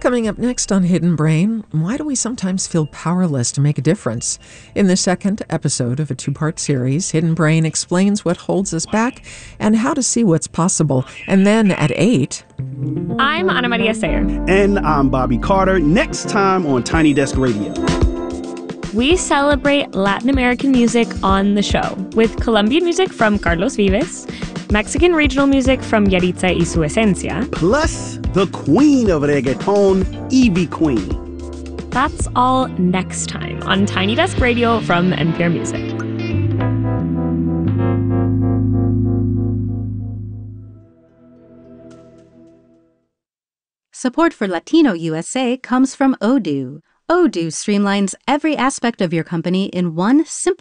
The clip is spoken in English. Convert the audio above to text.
Coming up next on Hidden Brain, why do we sometimes feel powerless to make a difference? In the second episode of a two-part series, Hidden Brain explains what holds us back and how to see what's possible. And then at 8... I'm Ana Maria Sayer. And I'm Bobby Carter. Next time on Tiny Desk Radio. We celebrate Latin American music on the show with Colombian music from Carlos Vives, Mexican regional music from Yaritza y Su Esencia, plus the queen of reggaeton, Ivy Queen. That's all next time on Tiny Desk Radio from NPR Music. Support for Latino USA comes from Odoo. Odoo streamlines every aspect of your company in one simple